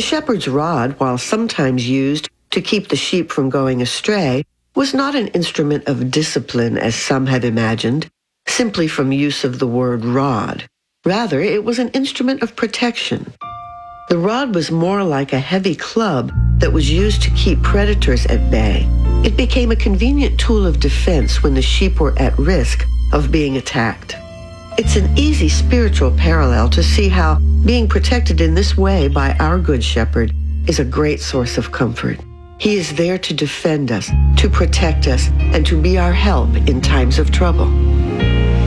shepherd's rod, while sometimes used to keep the sheep from going astray, was not an instrument of discipline as some have imagined, simply from use of the word rod. Rather, it was an instrument of protection. The rod was more like a heavy club that was used to keep predators at bay. It became a convenient tool of defense when the sheep were at risk of being attacked. It's an easy spiritual parallel to see how being protected in this way by our Good Shepherd is a great source of comfort. He is there to defend us, to protect us, and to be our help in times of trouble.